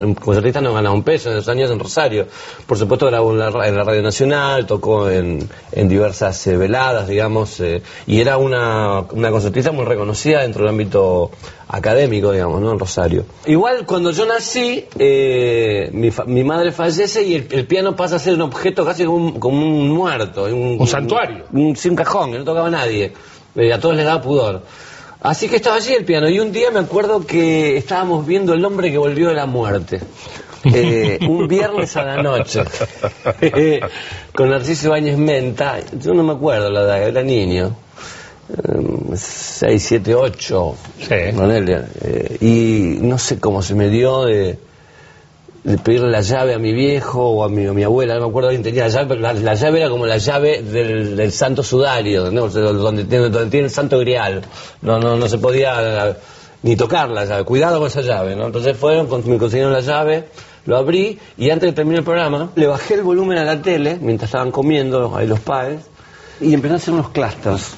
Un concertista no ganaba un peso en esos años en Rosario. Por supuesto grabó en la Radio Nacional, tocó en diversas veladas, digamos, y era una concertista muy reconocida dentro del ámbito académico, digamos, ¿no? En Rosario. Igual cuando yo nací, mi madre fallece y el piano pasa a ser un objeto casi como un muerto. Un santuario. Un cajón, que no tocaba nadie. A todos les daba pudor. Así que estaba allí el piano, y un día me acuerdo que estábamos viendo El hombre que volvió de la muerte, un viernes a la noche, con Narciso Ibáñez Menta. Yo no me acuerdo la edad, era niño, 6, 7, 8, sí. Y no sé cómo se me dio de pedirle la llave a mi viejo o a mi abuela, no me acuerdo quién tenía la llave, pero la llave era como la llave del santo sudario, ¿no? donde tiene el santo grial, no se podía ni tocar la llave, cuidado con esa llave, ¿no? Entonces me consiguieron la llave, lo abrí, y antes de terminar el programa le bajé el volumen a la tele mientras estaban comiendo ahí los padres, y empecé a hacer unos clusters.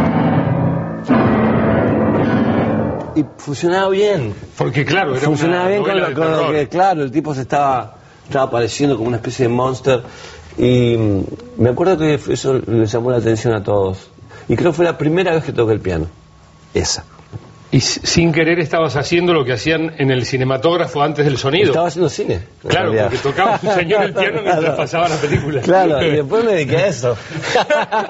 Y funcionaba bien. Porque claro, era funcionaba bien con lo que, claro, el tipo se estaba apareciendo como una especie de monster. Y me acuerdo que eso le llamó la atención a todos. Y creo que fue la primera vez que toqué el piano. Esa. Y sin querer estabas haciendo lo que hacían en el cinematógrafo antes del sonido. Estaba haciendo cine. Claro, porque tocaba un señor el piano mientras pasaba la película. Claro, y después me dediqué a eso.